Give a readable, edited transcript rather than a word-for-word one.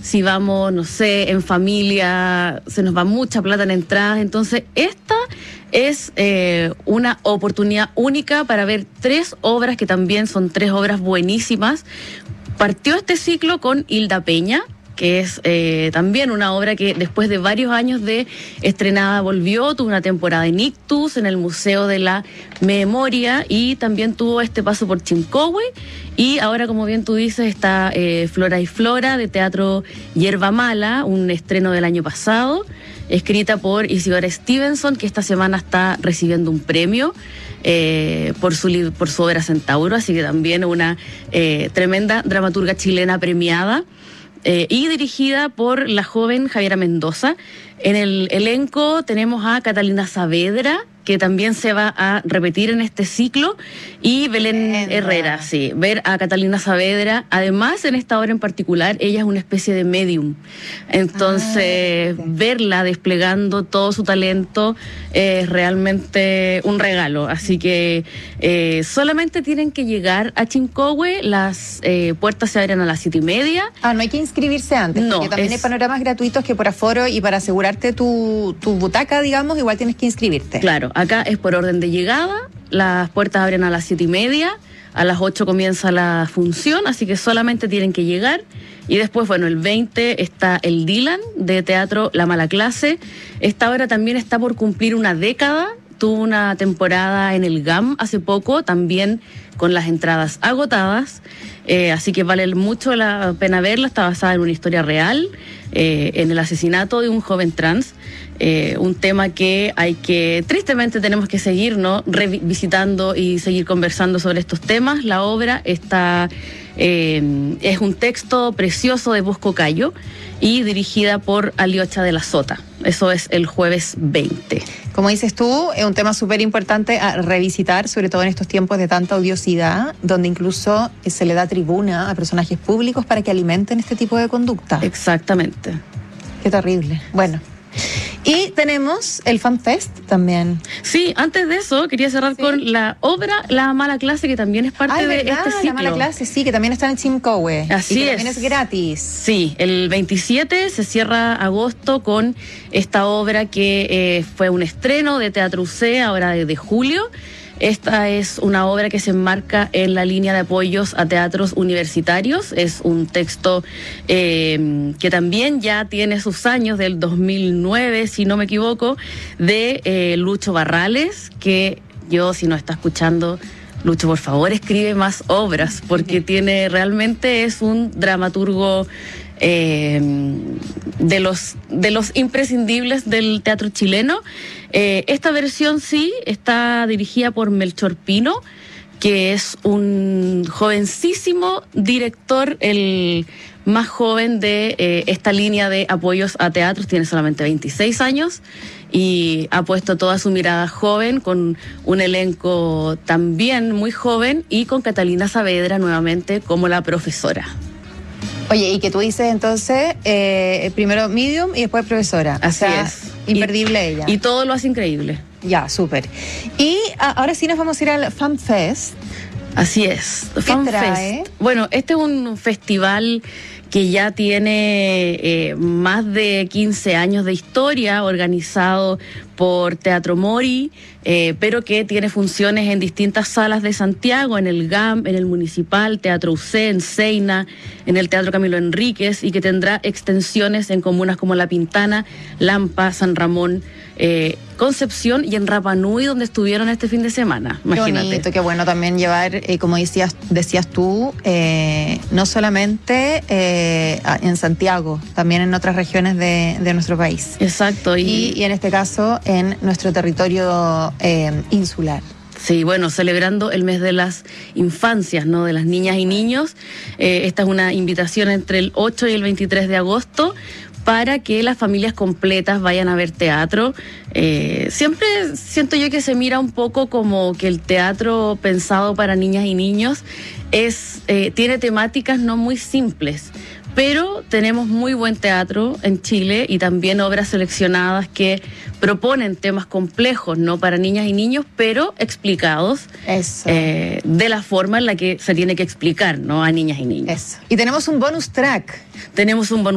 si vamos, no sé, en familia, se nos va mucha plata en entradas. Entonces, esta es una oportunidad única para ver 3 obras que también son 3 obras buenísimas. Partió este ciclo con Hilda Peña, que es también una obra que después de varios años de estrenada volvió, tuvo una temporada en Ictus, en el Museo de la Memoria, y también tuvo este paso por Chimcowe, y ahora, como bien tú dices, está Flora y Flora, de Teatro Hierba Mala, un estreno del año pasado, escrita por Isidora Stevenson, que esta semana está recibiendo un premio por su obra Centauro, así que también una tremenda dramaturga chilena premiada. Y dirigida por la joven Javiera Mendoza. En el elenco tenemos a Catalina Saavedra, que también se va a repetir en este ciclo, y Belén Herrera, sí. Ver a Catalina Saavedra, además en esta obra en particular, ella es una especie de medium. Entonces, verla desplegando todo su talento es realmente un regalo. Así que solamente tienen que llegar a Chimcowe, las puertas se abren a las 7:30. No hay que inscribirse antes, no, porque también hay panoramas gratuitos que por aforo y para asegurarte tu butaca, digamos, igual tienes que inscribirte. Claro, acá es por orden de llegada, las puertas abren a las 7:30, a las 8 comienza la función, así que solamente tienen que llegar. Y después, bueno, el 20 está el Dylan, de Teatro La Mala Clase. Esta obra también está por cumplir una década, tuvo una temporada en el GAM hace poco, también con las entradas agotadas, así que vale mucho la pena verla. Está basada en una historia real, en el asesinato de un joven trans, un tema que tristemente tenemos que seguir, ¿no?, revisitando y seguir conversando sobre estos temas. La obra está, es un texto precioso de Bosco Cayo y dirigida por Aliocha de la Sota. Eso es el jueves 20. Como dices tú, es un tema súper importante a revisitar, sobre todo en estos tiempos de tanta odiosidad, donde incluso se le da tribuna a personajes públicos para que alimenten este tipo de conducta. Exactamente. Qué terrible. Bueno. Y tenemos el FanFest también. Sí, antes de eso quería cerrar con la obra La Mala Clase, que también es parte de este ciclo. La Mala Clase, sí, que también está en Chimcowe. Así es. También es gratis. Sí, el 27 se cierra agosto con esta obra que fue un estreno de Teatro UC, ahora de julio. Esta es una obra que se enmarca en la línea de apoyos a teatros universitarios. Es un texto que también ya tiene sus años, del 2009, si no me equivoco, de Lucho Barrales, que yo, si no está escuchando, Lucho, por favor, escribe más obras, porque realmente es un dramaturgo de los imprescindibles del teatro chileno. Esta versión sí está dirigida por Melchor Pino, que es un jovencísimo director, el más joven de esta línea de apoyos a teatros. Tiene solamente 26 años y ha puesto toda su mirada joven, con un elenco también muy joven, y con Catalina Saavedra nuevamente como la profesora. Oye, y que tú dices entonces, primero medium y después profesora. Así es. Imperdible ella. Y todo lo hace increíble. Ya, súper. Y ahora sí nos vamos a ir al FanFest. Así es. ¿Qué trae? Bueno, este es un festival que ya tiene más de 15 años de historia, organizado por Teatro Mori, pero que tiene funciones en distintas salas de Santiago, en el GAM, en el Municipal, Teatro UC, en Seina, en el Teatro Camilo Enríquez, y que tendrá extensiones en comunas como La Pintana, Lampa, San Ramón, Concepción y en Rapa Nui, donde estuvieron este fin de semana. Imagínate. Qué bonito, qué bueno también llevar, como decías tú, no solamente en Santiago, también en otras regiones de nuestro país. Exacto. Y en este caso en nuestro territorio insular. Sí, bueno, celebrando el mes de las infancias, ¿no?, de las niñas y niños. Esta es una invitación entre el 8 y el 23 de agosto para que las familias completas vayan a ver teatro. Siempre siento yo que se mira un poco como que el teatro pensado para niñas y niños tiene temáticas no muy simples, pero tenemos muy buen teatro en Chile y también obras seleccionadas que proponen temas complejos, ¿no?, para niñas y niños, pero explicados de la forma en la que se tiene que explicar, ¿no?, a niñas y niños. Eso. Y tenemos un bonus track. Tenemos un bonus